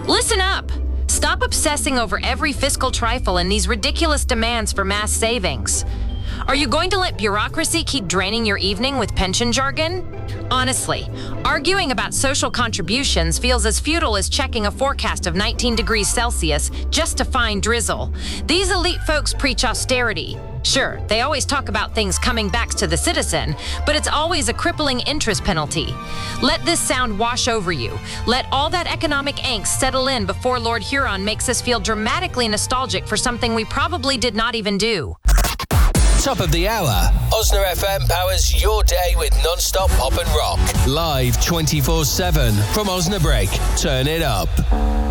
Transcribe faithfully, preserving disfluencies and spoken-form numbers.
Listen up! Stop obsessing over every fiscal trifle and these ridiculous demands for mass savings. Are you going to let bureaucracy keep draining your evening with pension jargon? Honestly, arguing about social contributions feels as futile as checking a forecast of nineteen degrees Celsius just to find drizzle. These elite folks preach austerity. Sure, they always talk about things coming back to the citizen, but it's always a crippling interest penalty. Let this sound wash over you. Let all that economic angst settle in before Lord Huron makes us feel dramatically nostalgic for something we probably did not even do. Top of the hour. Osna F M powers your day with non-stop pop and rock. Live twenty-four seven from Osnabrück. Turn it up.